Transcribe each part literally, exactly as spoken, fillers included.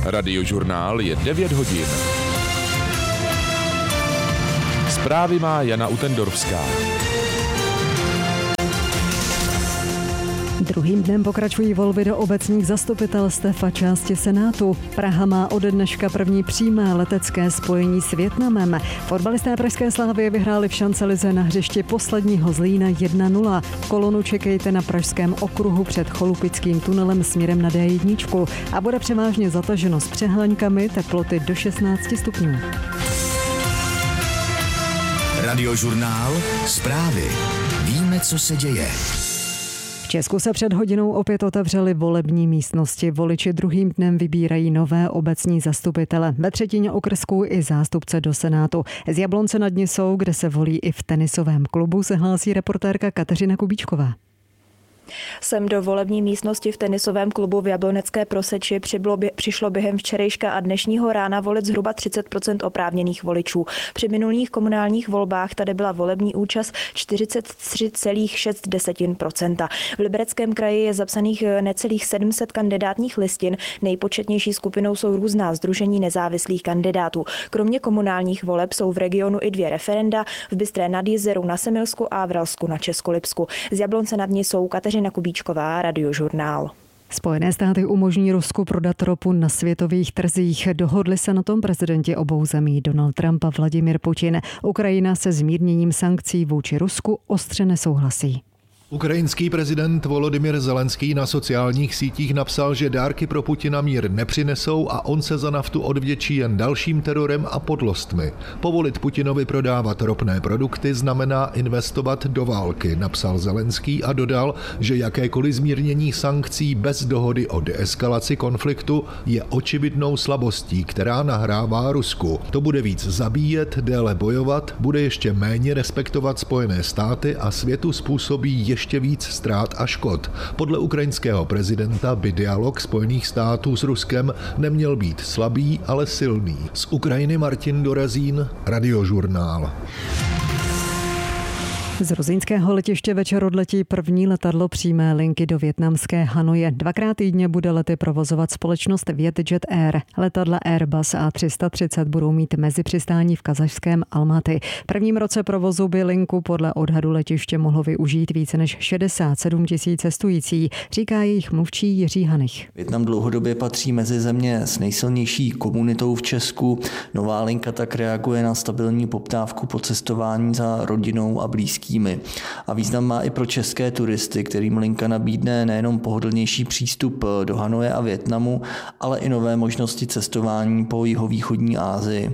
Radiožurnál je devět hodin. Zprávy má Jana Utendorská. Druhým dnem pokračují volby do obecních zastupitelstev a části Senátu. Praha má ode dneška první přímé letecké spojení s Vietnamem. Fotbalisté pražské Slavie vyhráli v šancelize na hřišti posledního Zlína jedna nula. Kolonu čekejte na pražském okruhu před Cholupickým tunelem směrem na dé jedna a bude převážně zataženo s přehláňkami, teploty do šestnáct stupňů. Radiožurnál, zprávy. Víme, co se děje. V Česku se před hodinou opět otevřely volební místnosti. Voliči druhým dnem vybírají nové obecní zastupitele. Ve třetině okrsků i zástupce do Senátu. Z Jablonce nad Nisou, kde se volí i v tenisovém klubu, se hlásí reportérka Kateřina Kubíčková. Sem do volební místnosti v tenisovém klubu v Jablonecké Proseči přišlo během včerejška a dnešního rána volit zhruba třicet procent oprávněných voličů. Při minulých komunálních volbách tady byla volební účast čtyřicet tři celá šest procenta. V Libereckém kraji je zapsaných necelých sedm set kandidátních listin. Nejpočetnější skupinou jsou různá sdružení nezávislých kandidátů. Kromě komunálních voleb jsou v regionu i dvě referenda v Bystré nad Jizerou na Semilsku a v Ralsku na Českolipsku. Z Jablonce nad Nisou Kateřina Kubíčková, Radiožurnál. Spojené státy umožní Rusku prodat ropu na světových trzích. Dohodli se na tom prezidenti obou zemí Donald Trump a Vladimir Putin. Ukrajina se zmírněním sankcí vůči Rusku ostře nesouhlasí. Ukrajinský prezident Volodymyr Zelenský na sociálních sítích napsal, že dárky pro Putina mír nepřinesou a on se za naftu odvděčí jen dalším terorem a podlostmi. Povolit Putinovi prodávat ropné produkty znamená investovat do války, napsal Zelenský a dodal, že jakékoliv zmírnění sankcí bez dohody o deeskalaci konfliktu je očividnou slabostí, která nahrává Rusku. To bude víc zabíjet, déle bojovat, bude ještě méně respektovat Spojené státy a světu způsobí ještě ještě víc ztrát a škod. Podle ukrajinského prezidenta by dialog Spojených států s Ruskem neměl být slabý, ale silný. Z Ukrajiny Martin Dorazín, Radiožurnál. Z gruzínského letiště večer odletí první letadlo přímé linky do vietnamské Hanoje. Dvakrát týdně bude lety provozovat společnost Vietjet Air. Letadla Airbus A tři sta třicet budou mít mezipřistání v kazašském Almaty. V prvním roce provozu by linku podle odhadu letiště mohlo využít více než šedesát sedm tisíc cestující, říká jejich mluvčí Jiří Hanich. Vietnam dlouhodobě patří mezi země s nejsilnější komunitou v Česku. Nová linka tak reaguje na stabilní poptávku po cestování za rodinou a blízkými. A význam má i pro české turisty, kterým linka nabídne nejenom pohodlnější přístup do Hanoje a Vietnamu, ale i nové možnosti cestování po jihovýchodní Asii.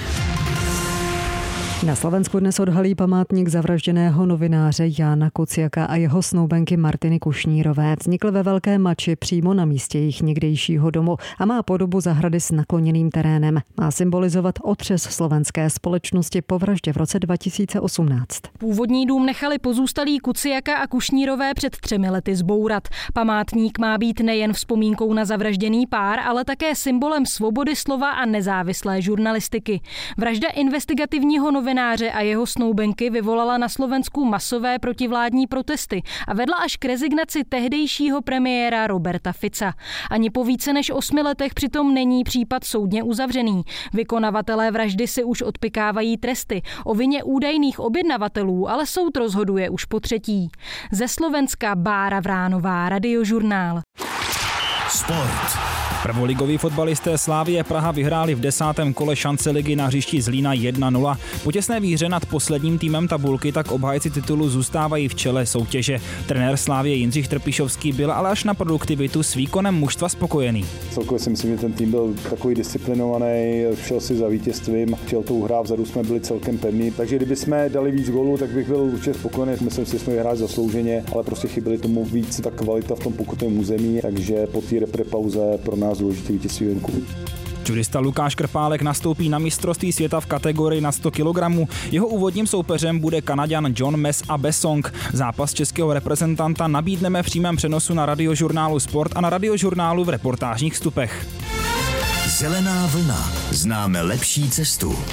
Na Slovensku dnes odhalí památník zavražděného novináře Jána Kuciaka a jeho snoubenky Martiny Kušnírové. Vznikl ve Velké Mači přímo na místě jejich někdejšího domu a má podobu zahrady s nakloněným terénem. Má symbolizovat otřes slovenské společnosti po vraždě v roce dva tisíce osmnáct. Původní dům nechali pozůstalí Kuciaka a Kušnírové před třemi lety zbourat. Památník má být nejen vzpomínkou na zavražděný pár, ale také symbolem svobody slova a nezávislé žurnalistiky. Vražda investigativního novináře novináře a jeho snoubenky vyvolala na Slovensku masové protivládní protesty a vedla až k rezignaci tehdejšího premiéra Roberta Fica. Ani po více než osmi letech přitom není případ soudně uzavřený. Vykonavatelé vraždy si už odpikávají tresty. O vině údajných objednavatelů ale soud rozhoduje už po třetí. Ze Slovenska Bára Vránová, Radiožurnál. Sport. Prvoligoví fotbalisté Slavie Praha vyhráli v desátém kole šance ligy na hřišti Zlína jedna nula. Po těsné výhře nad posledním týmem tabulky tak obhájci titulu zůstávají v čele soutěže. Trenér Slavie Jindřich Trpišovský byl ale až na produktivitu s výkonem mužstva spokojený. Celkově si myslím, že ten tým byl takový disciplinovaný, šel si za vítězstvím, chtěl tou hrát, vzadu jsme byli celkem pevní. Takže kdyby jsme dali víc gólů, tak bych byl určitě spokojený. Myslím si, že jsme vyhráli zaslouženě, ale prostě chyběli tomu víc ta kvalita v tom pokutovém území, takže po té repre pauze pro nás důležitý vítězství venku. Judista Lukáš Krpálek nastoupí na mistrovství světa v kategorii na sto kilogramů. Jeho úvodním soupeřem bude Kanaďan John Mess a Besong. Zápas českého reprezentanta nabídneme v přímém přenosu na Radiožurnálu Sport a na Radiožurnálu v reportážních vstupech. Zelená vlna. Známe lepší cestu.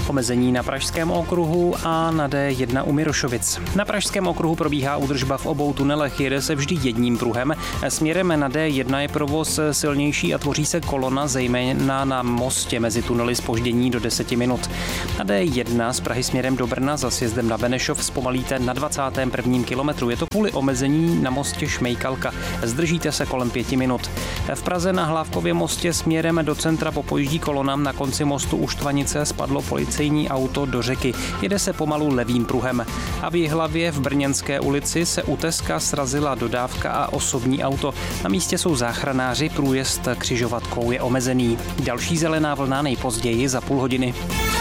Omezení na Pražském okruhu a na D jedna u Mirošovic. Na Pražském okruhu probíhá údržba v obou tunelech, jede se vždy jedním pruhem. Směrem na D jedna je provoz silnější a tvoří se kolona zejména na mostě mezi tunely zpoždění do deseti minut. Na D jedna z Prahy směrem do Brna za sjezdem na Benešov zpomalíte na dvacátém prvním kilometru. Je to kvůli omezení na mostě Šmejkalka. Zdržíte se kolem pěti minut. V Praze na Hlávkově mostě směrem do centra po pojíždí kolonám na konci mostu u Štvanice spadlo policejní auto do řeky. Jede se pomalu levým pruhem. A v Jihlavě v Brněnské ulici se u Teska srazila dodávka a osobní auto. Na místě jsou záchranáři, průjezd křižovatkou je omezený. Další zelená vlna nejpozději za půl hodiny.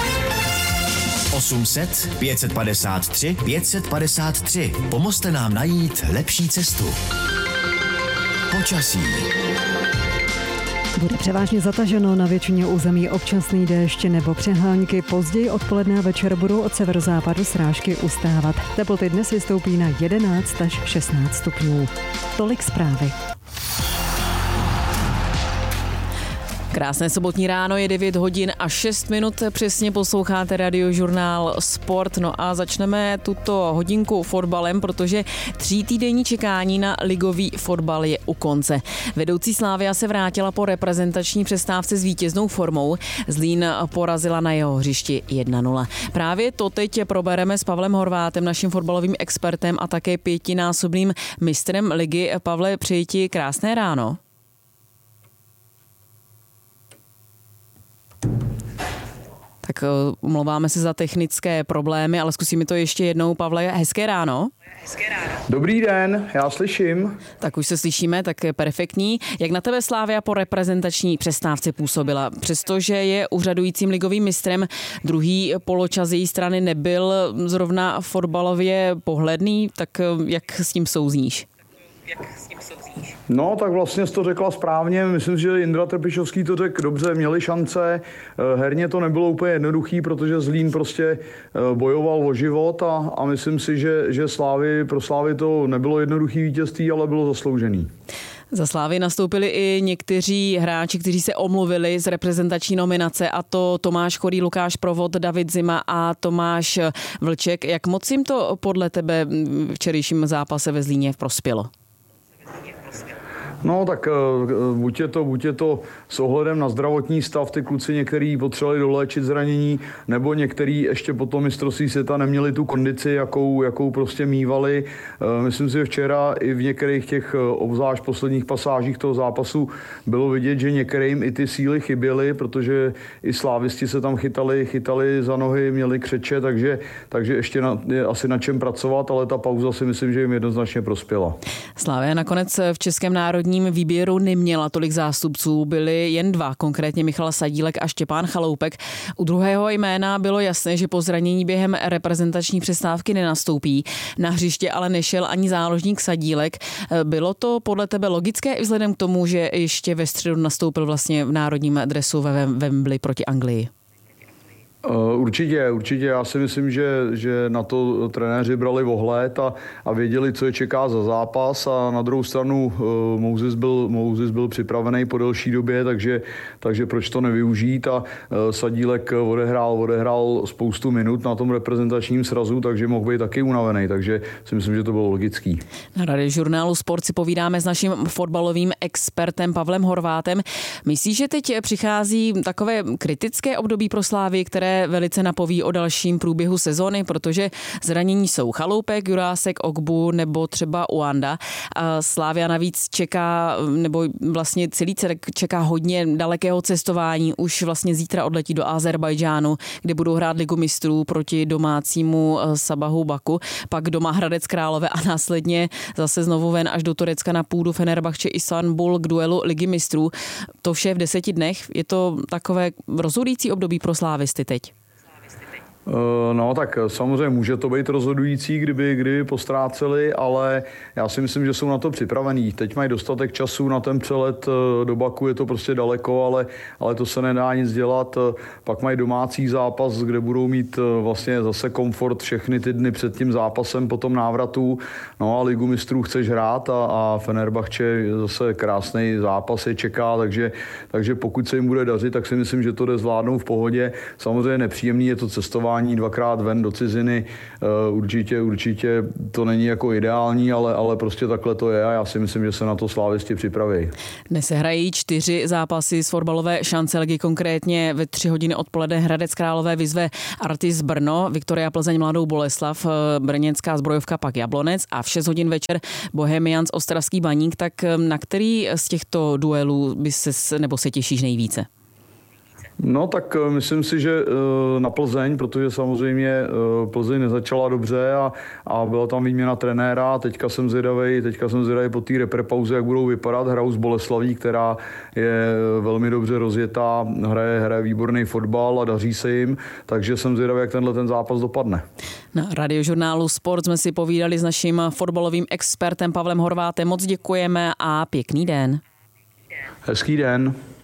osm set pět set padesát tři pět set padesát tři. Pomozte nám najít lepší cestu. Počasí. Bude převážně zataženo, na většině území občasný déšť nebo přehánky. Později odpoledne a večer budou od severozápadu srážky ustávat. Teploty dnes vystoupí na jedenáct až šestnáct stupňů. Tolik zprávy. Krásné sobotní ráno, je devět hodin a šest minut, přesně posloucháte Radiožurnál Sport. No a začneme tuto hodinku fotbalem, protože třítýdenní čekání na ligový fotbal je u konce. Vedoucí Slavia se vrátila po reprezentační přestávce s vítěznou formou. Zlín porazila na jeho hřišti jedna nula. Právě to teď probereme s Pavlem Horvátem, naším fotbalovým expertem a také pětinásobným mistrem ligy. Pavle, přeji ti krásné ráno. Tak omlouváme se za technické problémy, ale zkusíme to ještě jednou. Pavle, hezké ráno. Hezké ráno. Dobrý den, já slyším. Tak už se slyšíme, tak je perfektní. Jak na tebe Slavia po reprezentační přestávce působila? Přestože je úřadujícím ligovým mistrem, druhý poločas její strany nebyl zrovna fotbalově pohledný, tak jak s tím souzníš? Jak s tím souzníš? No, tak vlastně jsi to řekla správně. Myslím, že Jindra Trpišovský to řekl dobře, měli šance. Herně to nebylo úplně jednoduchý, protože Zlín prostě bojoval o život a, a myslím si, že, že Slávy, pro Slávy to nebylo jednoduchý vítězství, ale bylo zasloužený. Za Slávy nastoupili i někteří hráči, kteří se omluvili z reprezentační nominace, a to Tomáš Chorý, Lukáš Provod, David Zima a Tomáš Vlček. Jak moc jim to podle tebe v včerejším zápase ve Zlíně prospělo? No tak buď je to, buď je to s ohledem na zdravotní stav, ty kluci některý potřebovali doléčit zranění, nebo některý ještě po tom mistrovství světa neměli tu kondici, jakou, jakou prostě mívali. Myslím si, že včera i v některých těch obzvlášť posledních pasážích toho zápasu bylo vidět, že některým i ty síly chyběly, protože i slávisti se tam chytali, chytali za nohy, měli křeče, takže, takže ještě na, je asi na čem pracovat, ale ta pauza si myslím, že jim jednoznačně prospěla. Slavia nakonec v českém národním výběru neměla tolik zástupců, byli jen dva, konkrétně Michal Sadílek a Štěpán Chaloupek. U druhého jména bylo jasné, že po zranění během reprezentační přestávky nenastoupí. Na hřiště ale nešel ani záložník Sadílek. Bylo to podle tebe logické i vzhledem k tomu, že ještě ve středu nastoupil vlastně v národním dresu ve Wembley proti Anglii? Určitě, určitě. Já si myslím, že, že na to trenéři brali ohled a, a věděli, co je čeká za zápas, a na druhou stranu Mouses byl, Mouses byl připravený po delší době, takže, takže proč to nevyužít, a Sadílek odehrál, odehrál spoustu minut na tom reprezentačním srazu, takže mohl být taky unavený, takže si myslím, že to bylo logický. Na Radiožurnálu Sport si povídáme s naším fotbalovým expertem Pavlem Horvátem. Myslíš, že teď přichází takové kritické období pro Slávy, které velice napoví o dalším průběhu sezony, protože zranění jsou Chaloupek, Jurásek, Ogbu nebo třeba Uanda. A Slavia navíc čeká, nebo vlastně celý celek čeká hodně dalekého cestování. Už vlastně zítra odletí do Azerbajdžánu, kde budou hrát Ligu mistrů proti domácímu Sabahu Baku, pak doma Hradec Králové a následně zase znovu ven až do Turecka na půdu Fenerbahče Istanbul k duelu Ligy mistrů. To vše v deseti dnech. Je to takové rozhodující období pro slávisty teď? No tak samozřejmě může to být rozhodující, kdyby, kdyby postráceli, ale já si myslím, že jsou na to připravení. Teď mají dostatek času na ten přelet do Baku, je to prostě daleko, ale, ale to se nedá nic dělat. Pak mají domácí zápas, kde budou mít vlastně zase komfort všechny ty dny před tím zápasem po tom návratu. No a Ligu mistrů chceš hrát a, a Fenerbahče zase krásný zápas je čeká, takže, takže pokud se jim bude dařit, tak si myslím, že to jde zvládnout v pohodě. Samozřejmě nepříjemný je to cestování dvakrát ven do ciziny. Určitě, určitě to není jako ideální, ale, ale prostě takhle to je a já si myslím, že se na to slávisti připraví. Dnes se hrají čtyři zápasy z fotbalové šance ligy, konkrétně ve tři hodiny odpoledne Hradec Králové vyzve Artis Brno, Viktoria Plzeň Mladou Boleslav, brněnská Zbrojovka pak Jablonec a v šest hodin večer Bohemians Ostravský Baník. Tak na který z těchto duelů by se, nebo se těšíš nejvíce? No tak myslím si, že na Plzeň, protože samozřejmě Plzeň nezačala dobře a, a byla tam výměna trenéra. Teďka jsem zvědavej, teďka jsem zvědavej po té reprepauze, jak budou vypadat. Hrajou s Boleslaví, která je velmi dobře rozjetá, hraje, hraje výborný fotbal a daří se jim, takže jsem zvědavý, jak tenhle ten zápas dopadne. Na radiožurnálu Sport jsme si povídali s naším fotbalovým expertem Pavlem Horvátem. Moc děkujeme a pěkný den. Hezký den.